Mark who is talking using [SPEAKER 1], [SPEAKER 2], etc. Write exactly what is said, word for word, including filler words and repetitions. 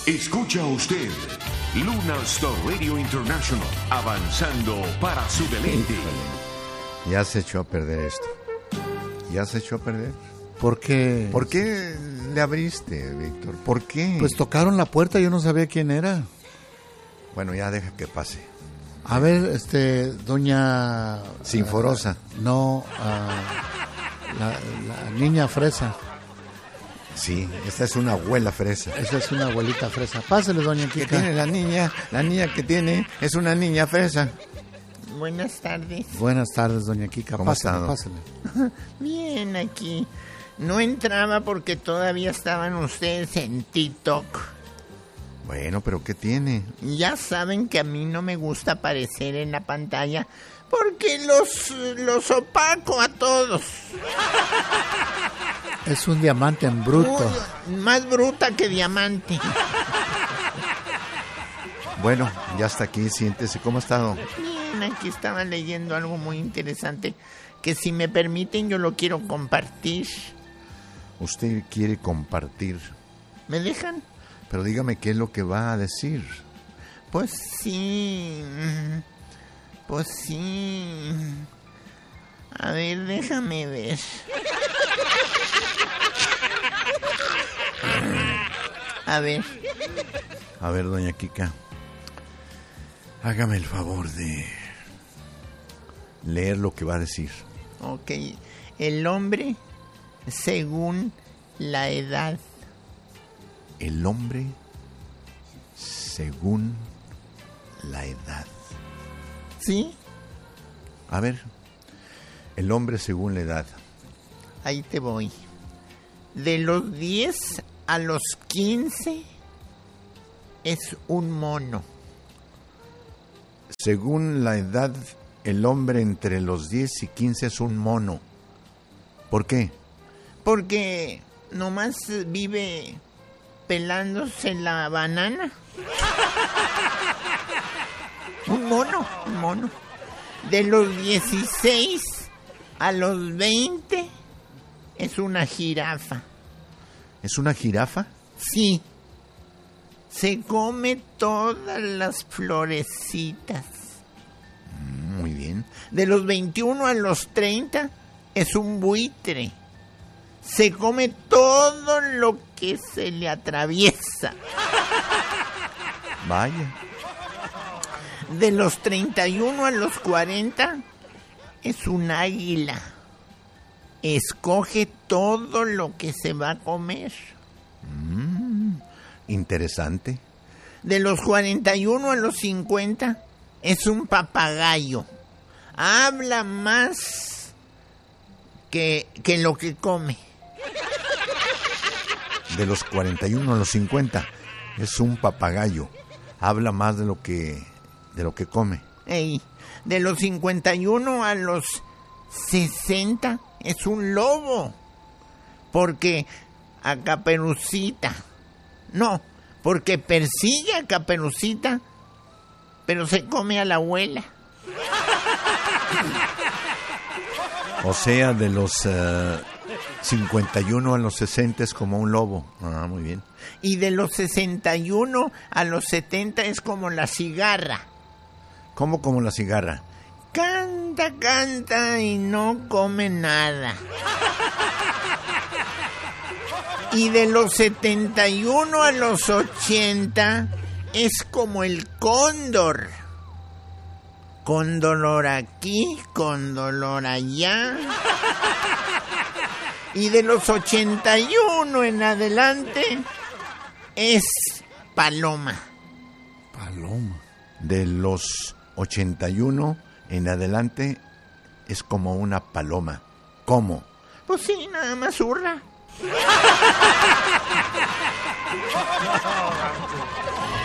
[SPEAKER 1] Escucha usted Lunar Star Radio International, avanzando para su deleite.
[SPEAKER 2] Ya se echó a perder esto. Ya se echó a perder.
[SPEAKER 3] ¿Por qué?
[SPEAKER 2] ¿Por qué le abriste, Víctor? ¿Por qué?
[SPEAKER 3] Pues tocaron la puerta, yo no sabía quién era.
[SPEAKER 2] Bueno, ya deja que pase.
[SPEAKER 3] A ver, este, doña...
[SPEAKER 2] Sinforosa.
[SPEAKER 3] Uh, no, uh, la, la niña fresa.
[SPEAKER 2] Sí, esta es una abuela fresa.
[SPEAKER 3] Esa es una abuelita fresa. Pásale, doña Kika.
[SPEAKER 2] ¿Qué tiene la niña? La niña que tiene es una niña fresa.
[SPEAKER 4] Buenas tardes.
[SPEAKER 3] Buenas tardes, doña Kika.
[SPEAKER 2] ¿Cómo
[SPEAKER 3] Pásale,
[SPEAKER 2] ha
[SPEAKER 3] pásale.
[SPEAKER 4] Bien, aquí. No entraba porque todavía estaban ustedes en TikTok.
[SPEAKER 2] Bueno, pero ¿qué tiene?
[SPEAKER 4] Ya saben que a mí no me gusta aparecer en la pantalla porque los, los opaco a todos.
[SPEAKER 3] Es un diamante en bruto.
[SPEAKER 4] Uy, más bruta que diamante.
[SPEAKER 2] Bueno, ya está aquí, siéntese. ¿Cómo ha estado?
[SPEAKER 4] Bien, aquí estaba leyendo algo muy interesante que si me permiten yo lo quiero compartir.
[SPEAKER 2] Usted quiere compartir.
[SPEAKER 4] ¿Me dejan?
[SPEAKER 2] Pero dígame qué es lo que va a decir.
[SPEAKER 4] Pues sí. Pues sí. A ver, déjame ver. A ver.
[SPEAKER 2] A ver, doña Kika. Hágame el favor de leer lo que va a decir.
[SPEAKER 4] Ok. El hombre según la edad.
[SPEAKER 2] El hombre según la edad.
[SPEAKER 4] ¿Sí?
[SPEAKER 2] A ver. El hombre según la edad.
[SPEAKER 4] Ahí te voy. De los diez a los quince es un mono.
[SPEAKER 2] Según la edad, el hombre entre los diez y quince es un mono. ¿Por qué?
[SPEAKER 4] Porque nomás vive pelándose la banana. Un mono, un mono. De los dieciséis a los veinte es una jirafa.
[SPEAKER 2] ¿Es una jirafa?
[SPEAKER 4] Sí. Se come todas las florecitas.
[SPEAKER 2] Muy bien.
[SPEAKER 4] De los veintiuno a los treinta es un buitre. Se come todo lo que se le atraviesa.
[SPEAKER 2] Vaya.
[SPEAKER 4] De los treinta y uno a los cuarenta es un águila. Escoge todo lo que se va a comer.
[SPEAKER 2] Mm, interesante.
[SPEAKER 4] De los cuarenta y uno a los cincuenta es un papagayo. Habla más que, que lo que come.
[SPEAKER 2] De los cuarenta y uno a los cincuenta es un papagayo. Habla más de lo que de lo que come.
[SPEAKER 4] Ey, de los cincuenta y uno a los sesenta es un lobo. Porque a Caperucita. No, porque persigue a Caperucita, pero se come a la abuela.
[SPEAKER 2] O sea, de los uh, cincuenta y uno a los sesenta es como un lobo. Ah, muy bien.
[SPEAKER 4] Y de los sesenta y uno a los setenta es como la cigarra.
[SPEAKER 2] ¿Cómo como la cigarra?
[SPEAKER 4] Canta, canta y no come nada. Y de los setenta y uno a los ochenta es como el cóndor. Con dolor aquí, con dolor allá. Y de los ochenta y uno en adelante es paloma.
[SPEAKER 2] Paloma. De los ochenta y uno en adelante es como una paloma. ¿Cómo?
[SPEAKER 4] Pues sí, nada más hurra.